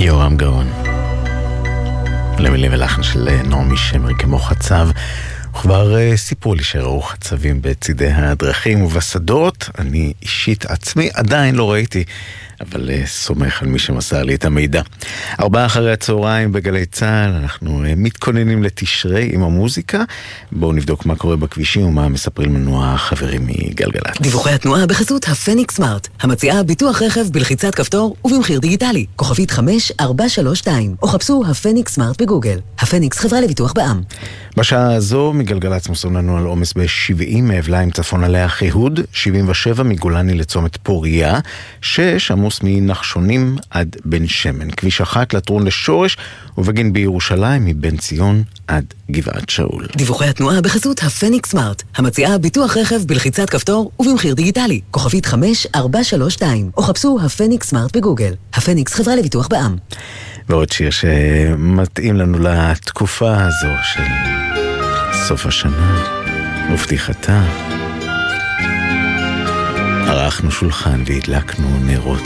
יורם גאון, למילים ולחן של נעמי שמרי כמו חצב. וכבר סיפרו לי שראו חצבים בצידי הדרכים ובשדות. אני אישית עצמי עדיין לא ראיתי, אבל סומך על מי שמסר לי את המידע. 16:00 בגלי צהל, אנחנו מתכוננים לתשרי עם המוזיקה. בואו נבדוק מה קורה בכבישים ומה מספרים לנו החברים מגלגלת. דיווחי התנועה בחסות הפניקס סמארט, המציעה ביטוח רכב בלחיצת כפתור ובמחיר דיגיטלי, כוכבית 5432, או חפשו הפניקס סמארט בגוגל. הפניקס, חברה לביטוח בע"מ. בשעה הזו מגלגלת מוסרים לנו על עומס ב-70 מאבליים צפון עלי אחיהוד, 77 מגולני לצומת פוריה, 6 עמוס מנחשונים עד בן שמן, כביש 1 לטרון לשורש, ובגין בירושלים מבן ציון עד גבעת שאול. דיווחי התנועה בחסות הפניקס סמארט, המציעה ביטוח רכב בלחיצת כפתור ובמחיר דיגיטלי, כוכבית 5432, או חפשו הפניקס סמארט בגוגל. הפניקס, חברה לביטוח בע"מ. ועוד שיר שמתאים לנו לתקופה הזו של סוף השנה ופתיחתה. ערכנו שולחן והדלקנו נרות.